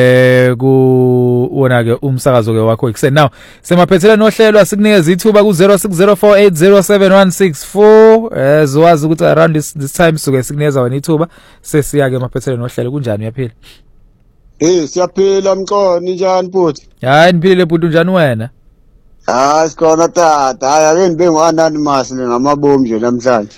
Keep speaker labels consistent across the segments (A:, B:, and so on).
A: kuwona ke umsakazo ke wakho ekuseni. Now semaphethela nohlelo asikunikeza ithuba ku 0604807164 zwazi ukuthi around this time suke sikunikeza wena ithuba sesiya ke maphethela nohlelo. Kunjani uyaphila?
B: Siyaphila Mqoni, njani bhuti?
A: Hayi niphilile bhuti, unjani wena?
B: Sikhona tata. Hayi ake nibe ngo-anonymous ngamabomu nje namhlanje.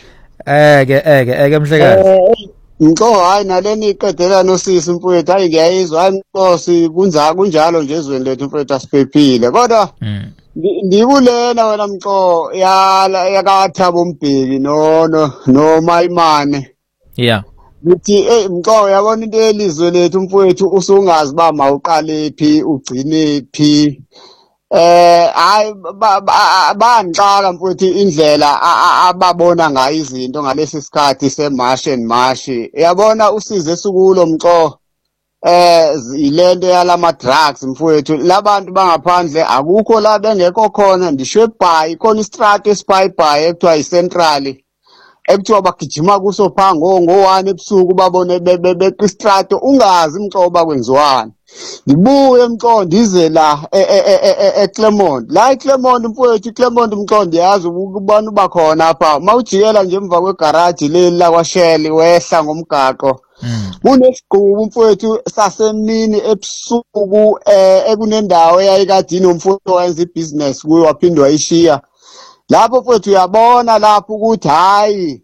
A: Eke mhlekazi.
B: Mqo hayi naleni iqedela nosisi mfowethu, hayi ngiyayizwa, hayi Nkosi kunjalo nje ezweni lethu mfowethu, asiphephile. Kodwa ndikulena wena Mqo yakaThabo Mbeki no Mayimane.
A: Yeah.
B: Ngithi Mqo yabona into elizwe lethu mfowethu usungazi ba mawuqalephi ugcinephi. Hayi bangiqala mfowethu indlela ababona ngayo izinto ngalesi sikhathi semarch and march. Uyabona usize esikulo Mqo ilento yalama drugs mfowethu, labantu bangaphandle akukho la bengekho khona, ndisho eBhayi khona istrato esibhayi ekuthiwa iCentral ekuthiwa bagijima kuso phango ngo-1 ebusuku babone beqistrato, ungazi Mqo bakwenziwani. Ngibuye Mqo ndize la eClermont, la eClermont mfowethu, eClermont Mqo ndiyazi ukubona uba khona apha mawujikela nje emva kwegaraji leli la kwaShell wehla ngomgaqo. Kunesiqubu mfowethu sasemini ebusuku ekunendawo eyayikade inomfowethu owenza ibusiness kuyo waphindwa ishiya lapho mfowethu. Uyabona lapho ukuthi hayi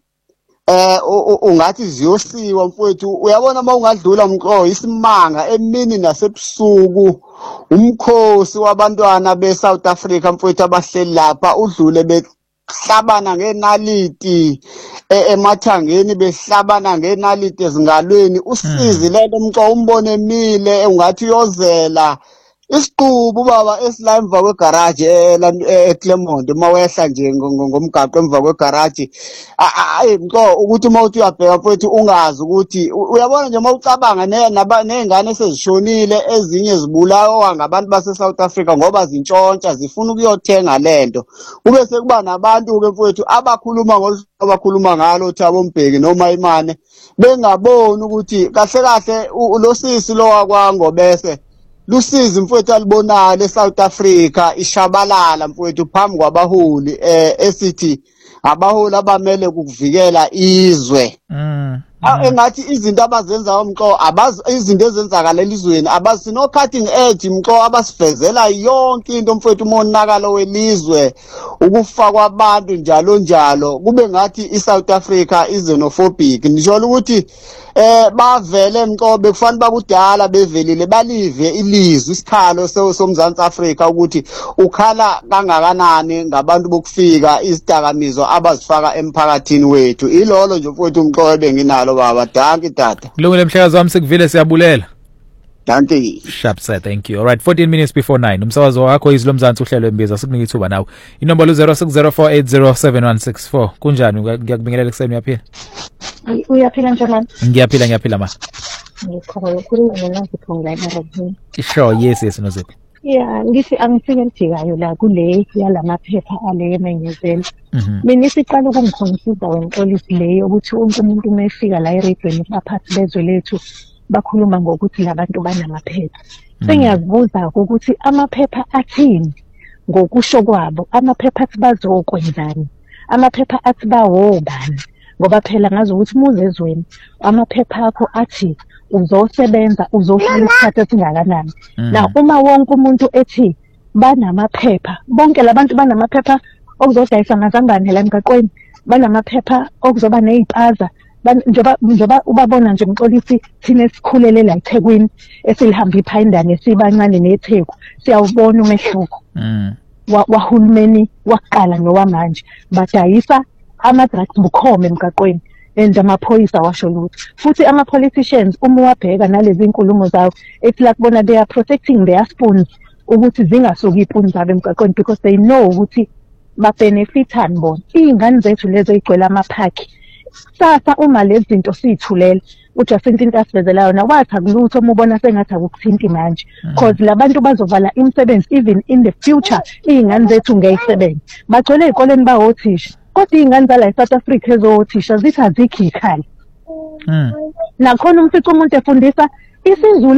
B: ungathi ziyosiwa mfowethu. Uyabona mawungadlula Mqo isimanga emini nasebusuku, umkhosi wabantwana beSouth Africa mfowethu abahleli lapha udlule behlabana ngenaliti emathangeni, behlabana ngenaliti ezingalweni. Usizi lento Mqo umbone emile ungathi uyozela isiqubu baba esila emva kwegaraji eClermont mawehla nje ngomgaqo emva kwegaraji. Hayi Mqo ukuthi uma uthi uyabheka mfowethu ungazi ukuthi, uyabona nje mawucabanga nezingane esezishonile, ezinye zibulawa ngabantu baseSouth Africa ngoba zintshontsha zifuna ukuyothenga lento. Kube sekuba nabantu ke mfowethu abakhuluma ngalo Thabo Mbeki noMayimane bengaboni ukuthi kahle kahle lo sisi lo wakwango bese lusizi mfowethu alibonayo leSouth Africa ishabalala mfowethu phambi kwabaholi esithi abaholi abamele ukuvikela izwe. Engathi izinto abazenzayo Mqo izinto ezenzakala elizweni abasino cutting edge Mqo, abasivezela yonke into mfowethu, umonakalo welizwe, ukufa kwabantu njalo kube ngathi iSouth Africa xenophobic. Ngisho ukuthi bavele Mqo bekufanele bakudala bevelile balive ilizwi isikhalo soMzantsi Afrika ukuthi ukhala kangakanani ngabantu bokufika izidakamizwa abazifaka emphakathini wethu. Ilolo nje mfowethu Mqo benginalo baba. Danki tata.
A: Kulungile mhlekazi wami, sikuvile siyabulela.
B: Danki.
A: Sharp sir, thank you. All right, 14 minutes before 9. Umsakazo wakho izilo Mzansi uhlelo embiza, sikunika ithuba nawe. Inombolo 0604807164. Kunjani? Ngiyakubingelela kuseni, uyaphila?
C: Uyaphila njani?
A: Ngiyaphila ma.
C: Ngikhona ukukhuluma noNozipho la eRobben.
A: Sure, yes Nozipho.
C: Yeah, ngithi angifike ngijikayo la kule yalamaphepha ale emenyezela. Mina isiqala ukungikhonfisa wenxolisi leyo ukuthi wonke umuntu umefika la eRobben abaphathi bezwe lethu bakhuluma ngokuthi labantu banamaphepha. Sengiyazibuza ukuthi amaphepha athini ngokusho kwabo, amaphepha athi bazokwenzani, amaphepha athi bawobani, ngoba phela ngazi ukuthi muze ezweni amaphepha akho athi uzosebenza uzohlala isikhathi esingakanani. Na uma wonke umuntu ethi banamaphepha, bonke labantu banamaphepha okuzodayisa amazambane la emgaqweni, banamaphepha okuzoba nezipaza, njoba ubabona nje Mxolisi thina esikhulele la eThekwini esilihamba iphayindane sibancane neTheku siyawubona umehluko wahulumeni waqala nowamanje. Badayisa ama-drugs bukhoma emgaqweni and amaphoyisa washo lutho. Futhi ama-politicians uma wabheka nalezi inkulumo zawo ethi la kubona they are protecting their spoons ukuthi zingasuki ipuni zabo emgaqweni because they know ukuthi babenefithani bona. Iy'ngane zethu lezo igcwele amaphakhi. Sasa uma lezi zinto siyithulela uJacinta into asivezela yona wathi akulutho uma ubona sengathi akukuthinti manje because labantu bazovala imisebenzi even in the future. Iy'ngane zethu ngeyisebenzi bagcwele ey'koleni bawothisha, kodwa iy'ngane zala eSouth Africa ezothisha zithi azikho ikhaya. Nakhona umfica umuntu efundisa isiZulu